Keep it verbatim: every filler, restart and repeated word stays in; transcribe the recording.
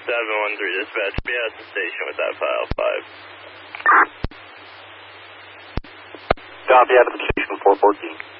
seven one three dispatch, be at the station with that file five. Copy, out of the station four fourteen.